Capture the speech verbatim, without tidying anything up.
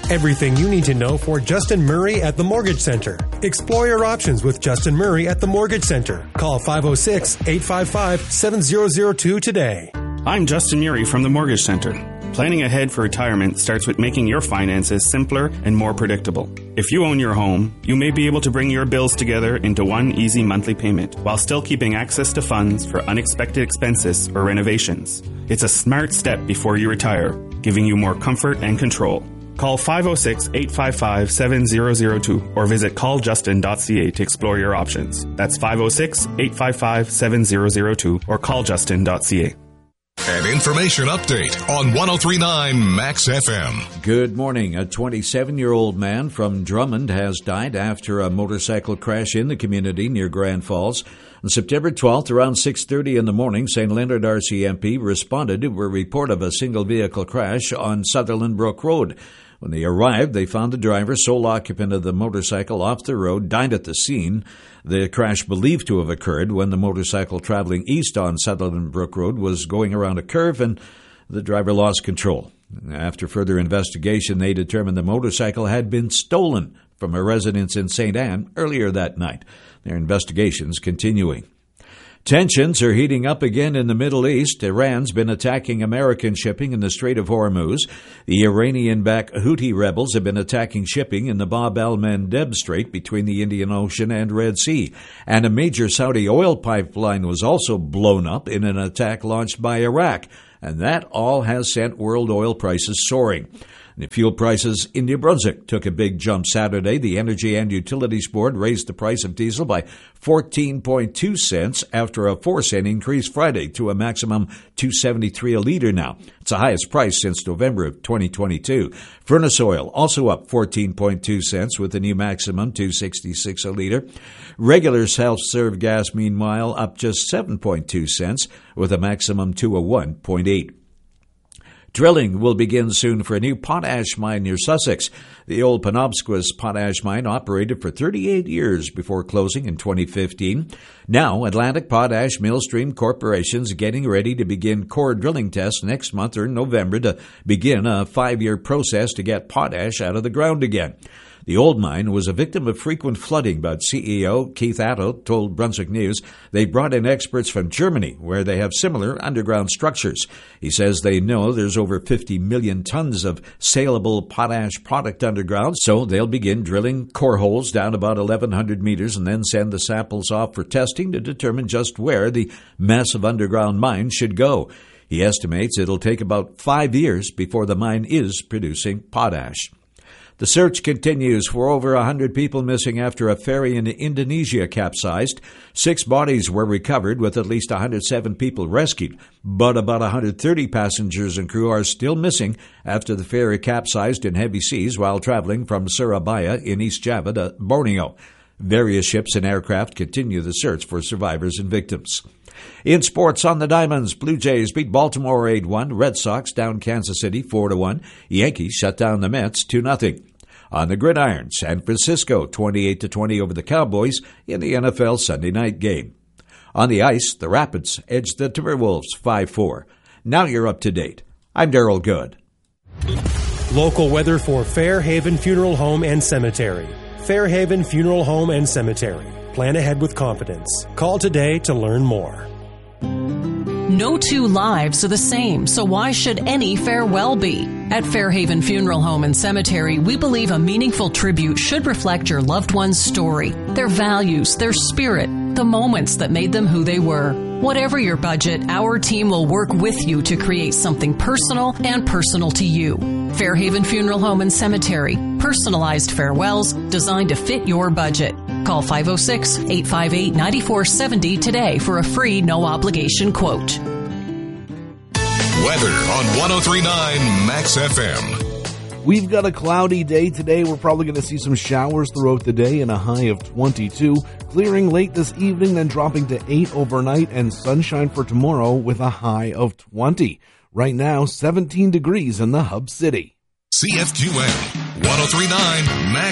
Everything you need to know for Justin Murray at the Mortgage Center. Explore your options with Justin Murray at the Mortgage Center. Call five oh six, eight five five, seven oh oh two today. I'm Justin Murray from the Mortgage Center. Planning ahead for retirement starts with making your finances simpler and more predictable. If you own your home, you may be able to bring your bills together into one easy monthly payment while still keeping access to funds for unexpected expenses or renovations. It's a smart step before you retire, giving you more comfort and control. Call five oh six, eight five five, seven oh oh two or visit call justin dot c a to explore your options. That's five oh six, eight five five, seven oh oh two or call justin dot c a. An information update on one oh three point nine Max F M. Good morning. A twenty-seven-year-old man from Drummond has died after a motorcycle crash in the community near Grand Falls. On September twelfth, around six thirty in the morning, Saint Leonard R C M P responded to a report of a single-vehicle crash on Sutherland Brook Road. When they arrived, they found the driver, sole occupant of the motorcycle, off the road, died at the scene. The crash believed to have occurred when the motorcycle traveling east on Sutherland Brook Road was going around a curve and the driver lost control. After further investigation, they determined the motorcycle had been stolen from a residence in Saint Anne earlier that night. Their investigations continuing. Tensions are heating up again in the Middle East. Iran's been attacking American shipping in the Strait of Hormuz. The Iranian-backed Houthi rebels have been attacking shipping in the Bab el-Mandeb Strait between the Indian Ocean and Red Sea. And a major Saudi oil pipeline was also blown up in an attack launched by Iraq. And that all has sent world oil prices soaring. The fuel prices in New Brunswick took a big jump Saturday. The Energy and Utilities Board raised the price of diesel by fourteen point two cents after a four cent increase Friday to a maximum two seventy-three a liter now. It's the highest price since November of twenty twenty-two. Furnace oil also up fourteen point two cents with a new maximum two sixty-six a liter. Regular self-serve gas, meanwhile, up just seven point two cents with a maximum two oh one point eight. Drilling will begin soon for a new potash mine near Sussex. The old Penobscot potash mine operated for thirty-eight years before closing in twenty fifteen. Now, Atlantic Potash Millstream Corporation is getting ready to begin core drilling tests next month or in November to begin a five-year process to get potash out of the ground again. The old mine was a victim of frequent flooding, but C E O Keith Atto told Brunswick News they brought in experts from Germany, where they have similar underground structures. He says they know there's over fifty million tons of saleable potash product underground, so they'll begin drilling core holes down about eleven hundred meters and then send the samples off for testing to determine just where the massive underground mine should go. He estimates it'll take about five years before the mine is producing potash. The search continues for over one hundred people missing after a ferry in Indonesia capsized. Six bodies were recovered with at least one hundred seven people rescued, but about one hundred thirty passengers and crew are still missing after the ferry capsized in heavy seas while traveling from Surabaya in East Java to Borneo. Various ships and aircraft continue the search for survivors and victims. In sports, on the Diamonds, Blue Jays beat Baltimore eight one. Red Sox down Kansas City four to one. Yankees shut down the Mets two nothing. On the gridiron, San Francisco twenty-eight to twenty over the Cowboys in the N F L Sunday night game. On the ice, the Rapids edged the Timberwolves five four. Now you're up to date. I'm Darryl Good. Local weather for Fairhaven Funeral Home and Cemetery. Fairhaven Funeral Home and Cemetery. Plan ahead with confidence. Call today to learn more. No two lives are the same, so why should any farewell be? At Fairhaven Funeral Home and Cemetery, we believe a meaningful tribute should reflect your loved one's story, their values, their spirit, the moments that made them who they were. Whatever your budget, our team will work with you to create something personal and personal to you. Fairhaven Funeral Home and Cemetery. Personalized farewells designed to fit your budget. Call five oh six, eight five eight, nine four seven oh today for a free, no-obligation quote. Weather on one oh three point nine Max F M. We've got a cloudy day today. We're probably going to see some showers throughout the day and a high of twenty-two. Clearing late this evening, then dropping to eight overnight, and sunshine for tomorrow with a high of twenty. Right now, seventeen degrees in the hub city. C F Q N one oh three point nine Max